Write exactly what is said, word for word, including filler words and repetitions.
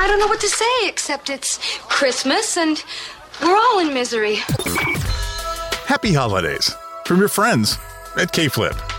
I don't know what to say, except it's Christmas and we're all in misery. Happy holidays from your friends at K-Flip.